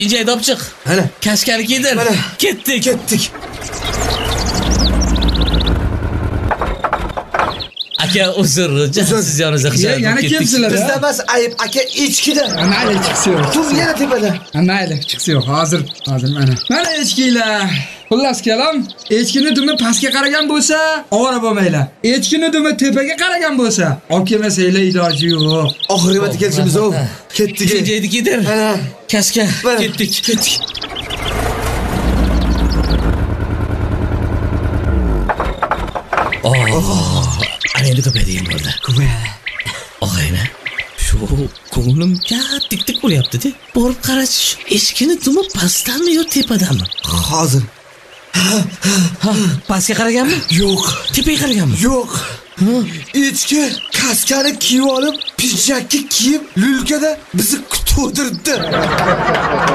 Ijayda olib chiq. Mana. Kaskani kiydir. Mana. Ketdik. Aka uzr, siz yoningizda xijolat. Yana kimsizlar? Bizda emas, ayb aka echkida. Mayli chiqsa yo'q. Tur yana tepada. Mayli chiqsa yo'q. Hozir mana. Mana echkilar. Xullas kalam, echkini dumi pastga qaragan bo'lsa, ovora bo'lmaylar. Echkini dumi tepaga qaragan bo'lsa, olib kelmasanglar iloji yo'q. Oxirgi marta kelishimiz o. Ketdik. Ijayda kiydir. Mana. Kaska. Ketdik. Ana endi ko'paydigan bo'ldi. Og'ayna, shu ko'nglim tik bo'lyapti-da. Borib qarachish, echkini dumi pastdanmi yo tepadanmi? Hozir. Ha, pastga qaraganmi? Yo'q. Tepaga qaraganmi? Yo'q. Echki kaskani kiyib olib, pidjakni kiyib, lulkada bizni kutib o'tiribdi.